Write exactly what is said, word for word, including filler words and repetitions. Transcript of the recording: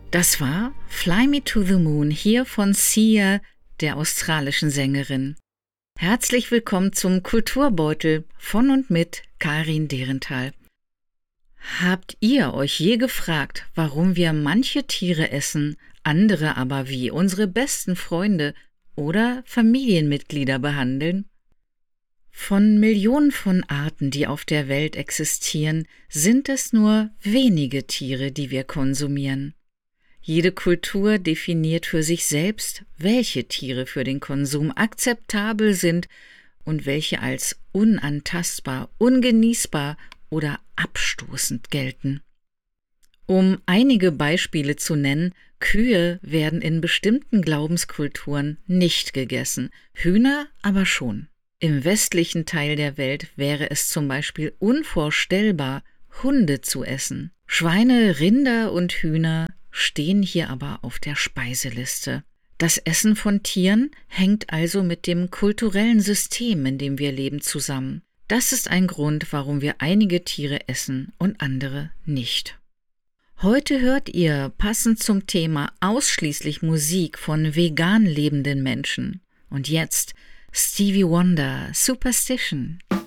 Das war Fly Me to the Moon hier von Sia, der australischen Sängerin. Herzlich willkommen zum Kulturbeutel von und mit Karin Derenthal. Habt ihr euch je gefragt, warum wir manche Tiere essen, andere aber wie unsere besten Freunde oder Familienmitglieder behandeln? Von Millionen von Arten, die auf der Welt existieren, sind es nur wenige Tiere, die wir konsumieren. Jede Kultur definiert für sich selbst, welche Tiere für den Konsum akzeptabel sind und welche als unantastbar, ungenießbar oder abstoßend gelten. Um einige Beispiele zu nennen: Kühe werden in bestimmten Glaubenskulturen nicht gegessen, Hühner aber schon. Im westlichen Teil der Welt wäre es zum Beispiel unvorstellbar, Hunde zu essen. Schweine, Rinder und Hühner stehen hier aber auf der Speiseliste. Das Essen von Tieren hängt also mit dem kulturellen System, in dem wir leben, zusammen. Das ist ein Grund, warum wir einige Tiere essen und andere nicht. Heute hört ihr passend zum Thema ausschließlich Musik von vegan lebenden Menschen. Und jetzt Stevie Wonder, Superstition.